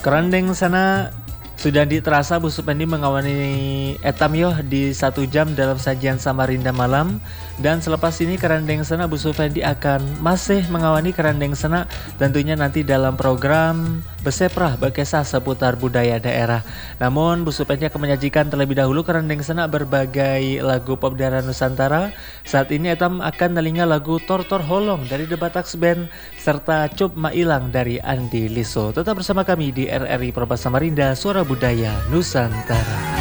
Kerandeng sana sudah terasa Bu Supendi mengawani etam yoh di 1 jam dalam sajian Samarinda malam. Dan selepas ini Kerandeng sana Bu Supendi akan masih mengawani Kerandeng sana tentunya nanti dalam program Beseprah Bekesah seputar budaya daerah. Namun Bu Supendi akan menyajikan terlebih dahulu Kerandeng sana berbagai lagu pop daerah Nusantara. Saat ini etam akan nelinga lagu Tortor Holong dari The Bataks Band serta Cup Mailang dari Andi Liso. Tetap bersama kami di RRI Perbas Samarinda, Suara Budaya Nusantara.